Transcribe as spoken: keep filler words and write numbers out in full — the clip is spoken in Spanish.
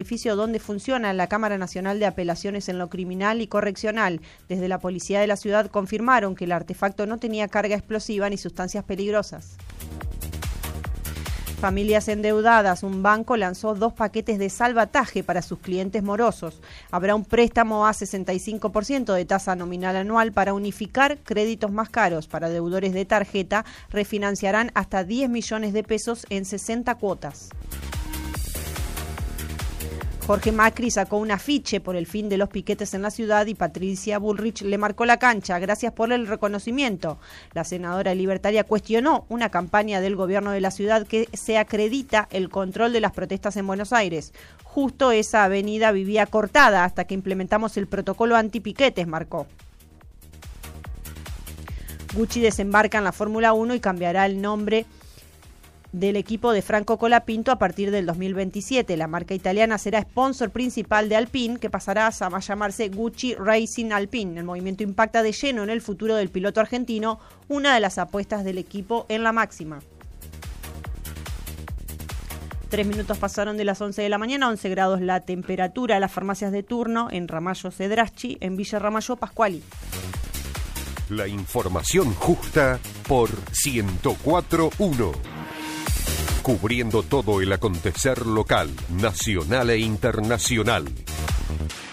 edificio donde funciona la Cámara Nacional de Apelaciones en lo Criminal y Correccional. Desde la policía de la ciudad confirmaron que el artefacto no tenía carga explosiva ni sustancias peligrosas. Familias endeudadas. Un banco lanzó dos paquetes de salvataje para sus clientes morosos. Habrá un préstamo a sesenta y cinco por ciento de tasa nominal anual para unificar créditos más caros. Para deudores de tarjeta, refinanciarán hasta diez millones de pesos en sesenta cuotas. Jorge Macri sacó un afiche por el fin de los piquetes en la ciudad y Patricia Bullrich le marcó la cancha. Gracias por el reconocimiento. La senadora libertaria cuestionó una campaña del gobierno de la ciudad que se acredita el control de las protestas en Buenos Aires. Justo esa avenida vivía cortada hasta que implementamos el protocolo antipiquetes, marcó. Gucci desembarca en la Fórmula uno y cambiará el nombre del equipo de Franco Colapinto a partir del dos mil veintisiete. La marca italiana será sponsor principal de Alpine, que pasará a llamarse Gucci Racing Alpine. El movimiento impacta de lleno en el futuro del piloto argentino, una de las apuestas del equipo en la máxima. Tres minutos pasaron de las once de la mañana, once grados la temperatura. Las farmacias de turno en Ramallo Cedraschi, en Villa Ramallo Pascuali. La información justa por ciento cuatro punto uno. Cubriendo todo el acontecer local, nacional e internacional.